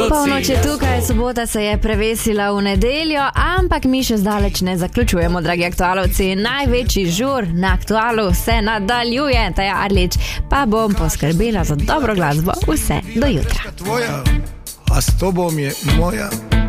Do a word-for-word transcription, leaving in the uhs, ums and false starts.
Polnoč je tukaj, sobota se je prevesila v nedeljo, ampak mi še zdaleč ne zaključujemo, dragi aktualovci. Največji žur na aktualu se nadaljuje, Taja Arlič pa bom poskrbela za dobro glasbo vse do jutra. Tvoja, a s tobom je moja.